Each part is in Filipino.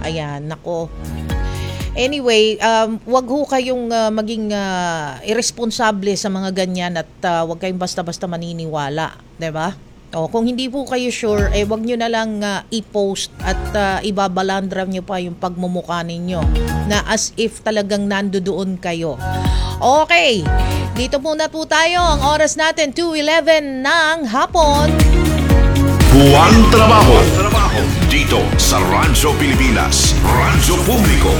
Ayan, nako. Anyway, wag ho kayong maging irresponsable sa mga ganyan at wag kayong basta-basta maniniwala, 'di ba? O kung hindi po kayo sure, wag nyo na lang i-post at ibabalandra nyo pa yung pagmumukha ninyo na as if talagang nandoon kayo. Okay, dito muna po tayo. Ang oras natin, 2:11 ng hapon. Buwang trabaho dito sa Radyo Pilipinas, Radyo Publiko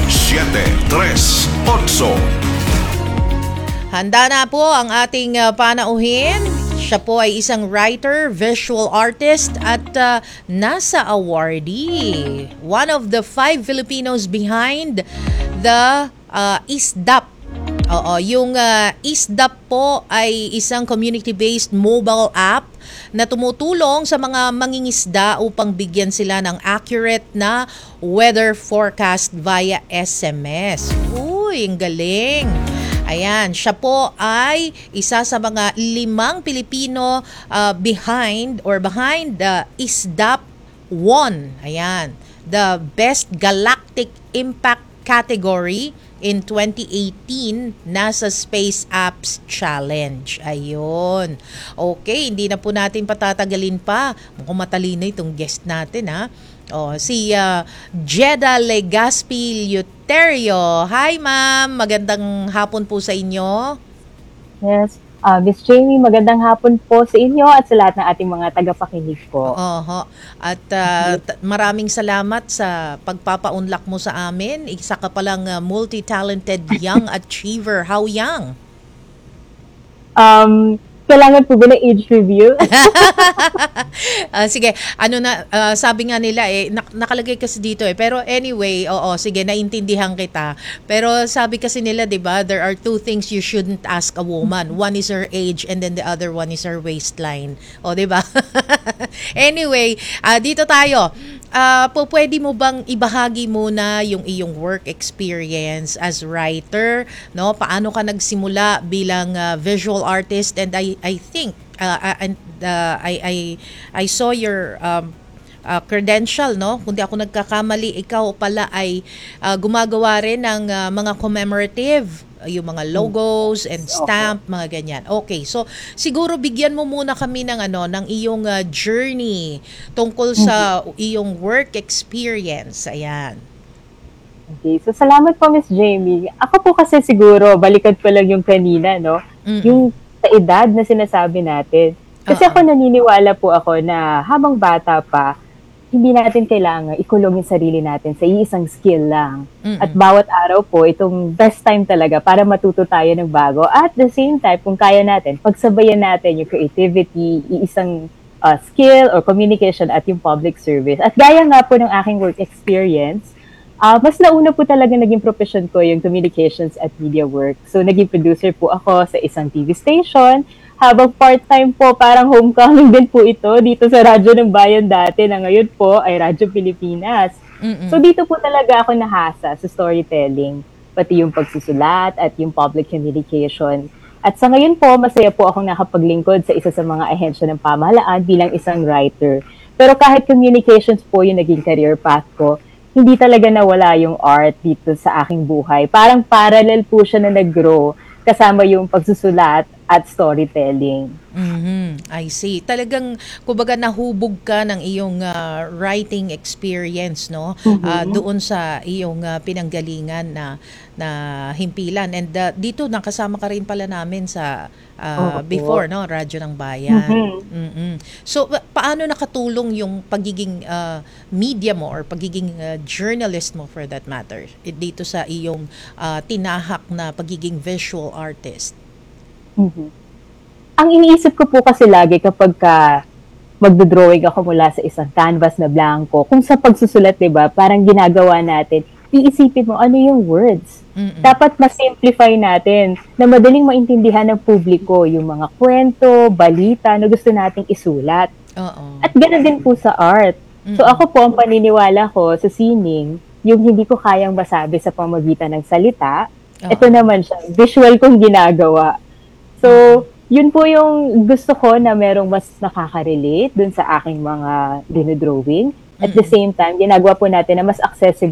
738. Handa na po ang ating panauhin. Siya po ay isang writer, visual artist at NASA awardee. One of the 5 Filipinos behind the ISDAP. Oo, yung ISDAP po ay isang community-based mobile app na tumutulong sa mga mangingisda upang bigyan sila ng accurate na weather forecast via SMS. Uy, ang galing! Ayan, siya po ay isa sa mga 5 Pilipino behind the ISDAP 1. Ayan, the Best Galactic Impact category in 2018 NASA Space Apps Challenge. Ayun. Okay, hindi na po natin patatagalin pa. Mukhang matalino itong guest natin, ha. Si Jeda Legaspi Luterio. Hi, ma'am. Magandang hapon po sa inyo. Yes. Miss Jamie, magandang hapon po sa inyo at sa lahat ng ating mga tagapakinig po. At maraming salamat sa pagpapaunlak mo sa amin. Isa ka palang multi-talented young achiever. How young? Kailangan po ba na age review? Sige, sabi nga nila nakalagay kasi dito pero anyway, sige, naintindihan kita. Pero sabi kasi nila, 'di ba, there are 2 things you shouldn't ask a woman. One is her age and then the other one is her waistline. 'Di ba? Anyway, dito tayo. Pwede mo bang ibahagi muna yung iyong work experience as writer, no? Paano ka nagsimula bilang visual artist? And I think I saw your credential, no? Kung di ako nagkakamali, ikaw pala ay gumagawa rin ng mga commemorative, yung mga logos and stamp, mga ganyan. Okay, so siguro bigyan mo muna kami ng ng iyong journey tungkol sa iyong work experience. Ayan. Okay, so salamat po, Miss Jamie. Ako po kasi siguro, balikan ko lang yung kanina, no? Yung sa edad na sinasabi natin. Kasi ako naniniwala po ako na habang bata pa, hindi natin kailangan ikulong yung sarili natin sa iisang skill lang. At bawat araw po, itong best time talaga para matuto tayo ng bago. At the same time, kung kaya natin, pagsabayan natin yung creativity, iisang skill or communication at yung public service. At gaya nga po ng aking work experience, mas nauna po talaga naging profession ko yung communications at media work. So, naging producer po ako sa isang TV station. Habang part-time po, parang homecoming din po ito dito sa Radyo ng Bayan dati na ngayon po ay Radyo Pilipinas. So, dito po talaga ako nahasa sa storytelling, pati yung pagsusulat at yung public communication. At sa ngayon po, masaya po akong nakapaglingkod sa isa sa mga ahensya ng pamahalaan bilang isang writer. Pero kahit communications po yung naging career path ko, hindi talaga nawala yung art dito sa aking buhay. Parang parallel po siya na nag-grow kasama yung pagsusulat at storytelling. I see. Talagang, kumbaga, nahubog ka ng iyong writing experience, no? Doon sa iyong pinanggalingan na himpilan. And dito, nakasama ka rin pala namin sa before, no? Radyo ng Bayan. So, paano nakatulong yung pagiging media mo or pagiging journalist mo for that matter dito sa iyong tinahak na pagiging visual artist? Ang iniisip ko po kasi lagi kapag magdo-drawing ako mula sa isang canvas na blanco, kung sa pagsusulat, diba, parang ginagawa natin, iisipin mo ano yung words. Dapat mas-simplify natin na madaling maintindihan ng publiko yung mga kwento, balita na gusto nating isulat. At ganoon din po sa art. So ako po, ang paniniwala ko sa sining, yung hindi ko kayang masabi sa pamamagitan ng salita, ito naman siya, visual kong ginagawa. So, yun po yung gusto ko na merong mas nakaka-relate dun sa aking mga dinodrawing. At the same time, ginagawa po natin na mas accessible